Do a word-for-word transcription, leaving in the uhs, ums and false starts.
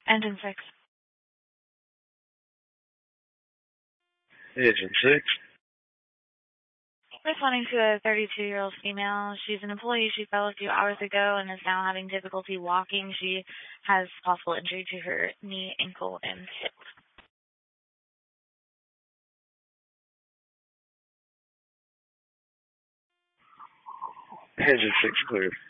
Engine six. Engine six. Responding to a thirty-two-year-old female. She's an employee. She fell a few hours ago and is now having difficulty walking. She has possible injury to her knee, ankle, and hip. Engine six cleared.